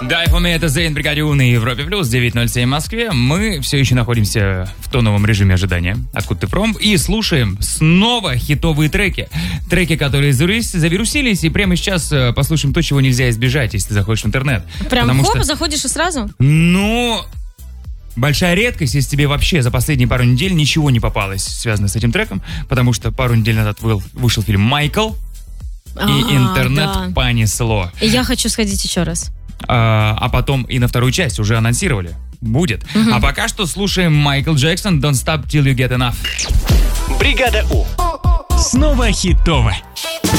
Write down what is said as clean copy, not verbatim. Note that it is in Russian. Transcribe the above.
Дайфоми, это Зейн, Бригаде У на Европе Плюс, 9:07 в Москве. Мы все еще находимся в тоновом режиме ожидания от Куты Пром и слушаем снова хитовые треки. Треки, которые завирусились, и прямо сейчас послушаем то, чего нельзя избежать, если ты заходишь в интернет. Прям хоп, заходишь и сразу? Ну, большая редкость, если тебе вообще за последние пару недель ничего не попалось, связано с этим треком, потому что пару недель назад вышел фильм «Майкл», и интернет понесло. И я хочу сходить еще раз. А потом и на вторую часть уже анонсировали. Будет. А пока что слушаем Майкл Джексон «Don't Stop Till You Get Enough». Бригада У. Снова хитово.